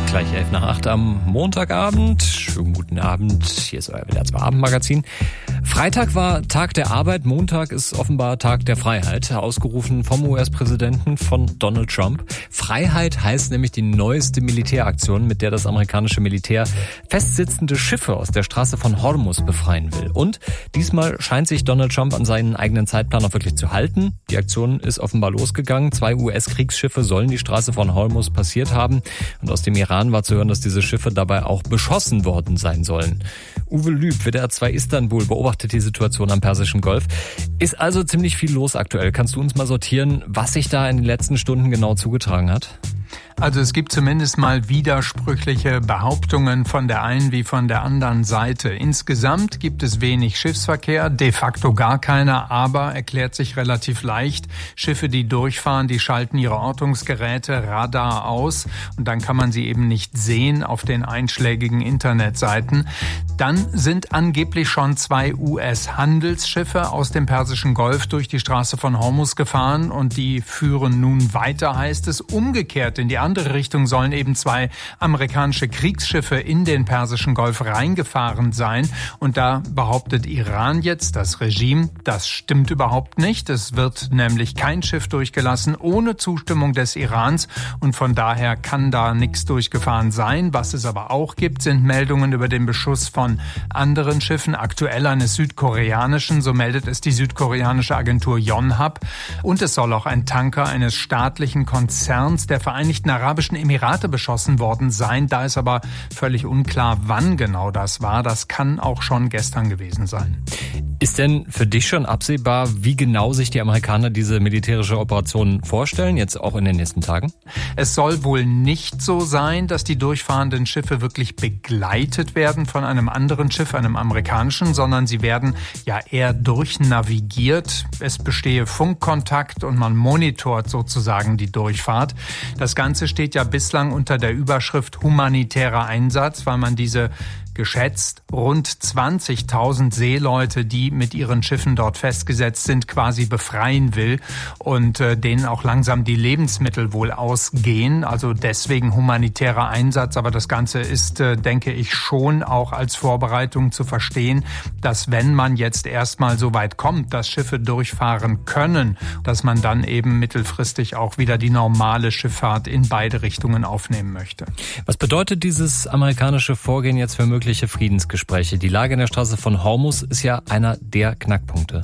Gleich 7:11 am Montagabend. Schönen guten Abend. Hier ist euer WDR 2 Abendmagazin. Freitag war Tag der Arbeit, Montag ist offenbar Tag der Freiheit, ausgerufen vom US-Präsidenten, von Donald Trump. Freiheit heißt nämlich die neueste Militäraktion, mit der das amerikanische Militär festsitzende Schiffe aus der Straße von Hormuz befreien will. Und diesmal scheint sich Donald Trump an seinen eigenen Zeitplan auch wirklich zu halten. Die Aktion ist offenbar losgegangen. 2 US-Kriegsschiffe sollen die Straße von Hormuz passiert haben. Und aus dem Iran war zu hören, dass diese Schiffe dabei auch beschossen worden sein sollen. Uwe Lüb, WDR 2 Istanbul, beobachtet die Situation am Persischen Golf. Ist also ziemlich viel los aktuell. Kannst du uns mal sortieren, was sich da in den letzten Stunden genau zugetragen hat? Also es gibt zumindest mal widersprüchliche Behauptungen von der einen wie von der anderen Seite. Insgesamt gibt es wenig Schiffsverkehr, de facto gar keiner, aber erklärt sich relativ leicht. Schiffe, die durchfahren, die schalten ihre Ortungsgeräte, Radar aus und dann kann man sie eben nicht sehen auf den einschlägigen Internetseiten. Dann sind angeblich schon 2 US-Handelsschiffe aus dem Persischen Golf durch die Straße von Hormuz gefahren und die führen nun weiter, heißt es. Umgekehrt in die andere Richtung sollen eben 2 amerikanische Kriegsschiffe in den Persischen Golf reingefahren sein. Und da behauptet Iran jetzt, das Regime, das stimmt überhaupt nicht. Es wird nämlich kein Schiff durchgelassen ohne Zustimmung des Irans und von daher kann da nichts durchgefahren sein. Was es aber auch gibt, sind Meldungen über den Beschuss von anderen Schiffen, aktuell eines südkoreanischen, so meldet es die südkoreanische Agentur Yonhap. Und es soll auch ein Tanker eines staatlichen Konzerns der Vereinigten Arabischen Emirate beschossen worden sein. Da ist aber völlig unklar, wann genau das war. Das kann auch schon gestern gewesen sein. Ist denn für dich schon absehbar, wie genau sich die Amerikaner diese militärische Operation vorstellen, jetzt auch in den nächsten Tagen? Es soll wohl nicht so sein, dass die durchfahrenden Schiffe wirklich begleitet werden von einem anderen Schiff, einem amerikanischen, sondern sie werden ja eher durchnavigiert. Es bestehe Funkkontakt und man monitort sozusagen die Durchfahrt. Das Ganze steht ja bislang unter der Überschrift humanitärer Einsatz, weil man diese geschätzt rund 20.000 Seeleute, die mit ihren Schiffen dort festgesetzt sind, quasi befreien will und denen auch langsam die Lebensmittel wohl ausgehen. Also deswegen humanitärer Einsatz. Aber das Ganze ist, denke ich, schon auch als Vorbereitung zu verstehen, dass wenn man jetzt erstmal so weit kommt, dass Schiffe durchfahren können, dass man dann eben mittelfristig auch wieder die normale Schifffahrt in beide Richtungen aufnehmen möchte. Was bedeutet dieses amerikanische Vorgehen jetzt für mögliche Friedensgespräche? Die Lage in der Straße von Hormuz ist ja einer der Knackpunkte.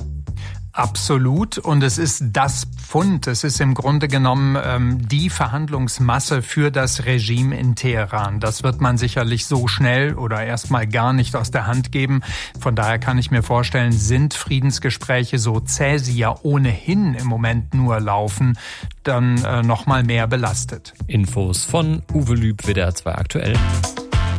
Absolut. Und es ist das Pfund. Es ist im Grunde genommen die Verhandlungsmasse für das Regime in Teheran. Das wird man sicherlich so schnell oder erstmal gar nicht aus der Hand geben. Von daher kann ich mir vorstellen, sind Friedensgespräche, so zäh sie ja ohnehin im Moment nur laufen, dann noch mal mehr belastet. Infos von Uwe Lüb, WDR 2 aktuell.